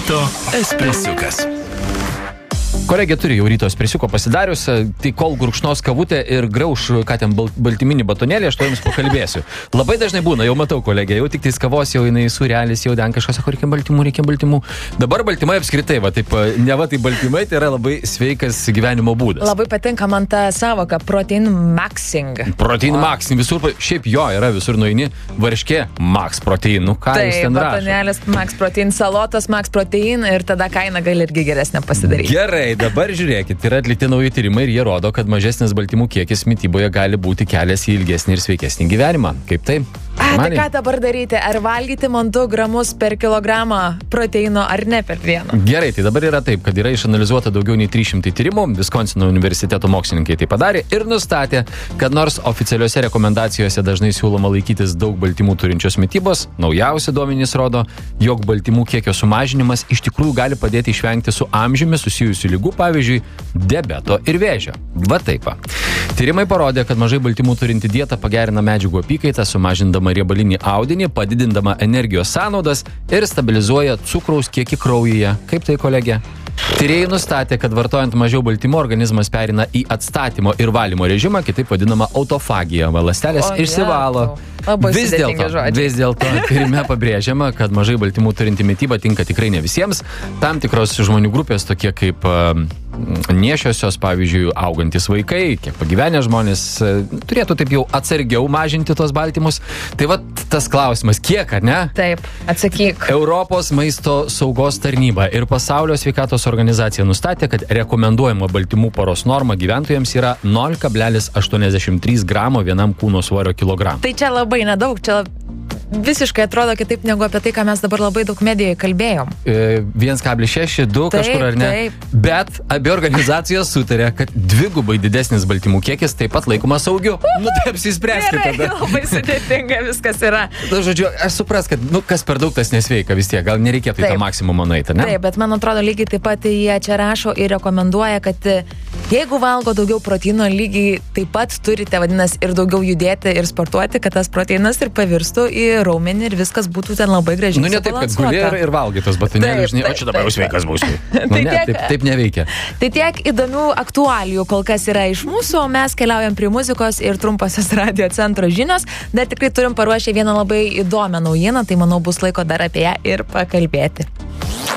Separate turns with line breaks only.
Ryto espresiukas.
Kolegė turi jau ryto espresiuko pasidarius, tai kol gurkšnos kavutę ir grauš, ką ten baltyminį batonėlį, aš to jums pakalbėsiu. Labai dažnai būna, jau matau kolegė, jau tik tais kavos, jau jinai surealis, jau ten kažkas sako, reikia baltymų. Dabar baltymai apskritai, tai baltymai, tai yra labai sveikas gyvenimo būdas.
Labai patinka man ta savoka protein maxing.
Protein maxing, visur, šiaip jo, yra visur nueini, varškė max protein, ką jūs ten rašo?
Batonėlis max protein, salotos max protein ir tada kaina gali irgi geresnė pasidaryti.
Gerai. Dabar žiūrėkit, yra atlikti nauji tyrimai ir jie rodo, kad mažesnis baltymų kiekis mityboje gali būti kelias į ilgesnį ir sveikesnį gyvenimą. Kaip tai?
Tai ką dabar daryti? Ar valgyti man 2 gramus per kilogramą proteino ar ne per dieną?
Gerai, tai dabar yra taip, kad yra išanalizuota daugiau nei 300 tyrimų, Viskonsino universiteto mokslininkai tai padarė ir nustatė, kad nors oficialiuose rekomendacijose dažnai siūloma laikytis daug baltymų turinčios mitybos, naujausi duomenys rodo, jog baltymų kiekio sumažinimas iš tikrųjų gali padėti išvengti su amžiumi susijusių ligų, pavyzdžiui, diabeto ir vėžio. Va taip. Tyrimai parodė, kad mažai baltymų turinti dieta pagerina medžiagų apykaitą, sumažindama riebalinį audinį, padidindama energijos sąnaudas ir stabilizuoja cukraus kiekį kraujyje. Kaip tai, kolegė? Tyrėjai nustatė, kad vartojant mažiau baltymų organizmas perina į atstatymo ir valymo režimą, kitaip vadinama autofagija. Ląstelės išsivalo. Vis dėlto tyrime pabrėžiama, kad mažai baltymų turinti mityba tinka tikrai ne visiems. Tam tikros žmonių grupės, tokie kaip niešiosios, pavyzdžiui, augantis vaikai, kiek pagyvenę žmonės, turėtų taip jau atsargiau mažinti tos baltymus. Tai va tas klausimas, kiek, ar ne?
Taip, atsakyk.
Europos maisto saugos tarnyba ir Pasaulio sveikatos organizacija nustatė, kad rekomenduojama baltymų paros norma gyventojams yra 0,83 gramo vienam kūno svorio kilogramą.
Tai čia labai nedaug, čia visiškai atrodo kitaip negu apie tai, ką mes dabar labai daug medijoje kalbėjom.
1,6, 2 kažkur ar ne. Taip. Bet abi organizacijos sutarė, kad dvigubai didesnis baltymų kiekis taip pat laikomas saugiu. Tai apsispręskite tada.
Labai sudėtinga viskas yra.
Žodžiu, aš supras, kad kas per daug tas nesveika vis tiek. Gal nereikėtų į tą maksimumą nueiti, ne?
Taip, bet man atrodo lygiai taip pat jie čia rašo ir rekomenduoja, kad jeigu valgo daugiau proteino, lygiai taip pat turite, vadinasi, ir daugiau judėti ir sportuoti, kad tas proteinas ir pavirstų į raumenį ir viskas būtų ten labai gražiai
subalansuota. Ne taip, kad guli ir valgai tos batonėlius, žinai, o čia dabar jau sveikas būsiu. Taip neveikia.
Tai tiek įdomių aktualijų kol kas yra iš mūsų, o mes keliaujam prie muzikos ir trumpasios radio centro žinios. Dar tikrai turim paruošę vieną labai įdomią naujieną, tai manau bus laiko dar apie ją ir pakalbėti.